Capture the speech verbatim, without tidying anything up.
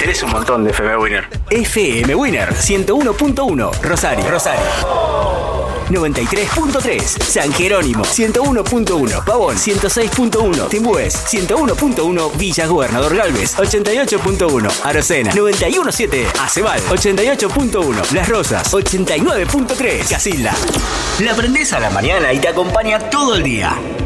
Tenés un montón de F M Winner. F M Winner ciento uno punto uno, Rosario. Rosario. noventa y tres punto tres, San Jerónimo ciento uno punto uno, Pavón ciento seis punto uno, Timbúes ciento uno punto uno, Villa Gobernador Galvez ochenta y ocho punto uno, Arocena noventa y uno punto siete, Acebal ochenta y ocho punto uno, Las Rosas ochenta y nueve punto tres, Casilda. La prendés a la mañana y te acompaña todo el día.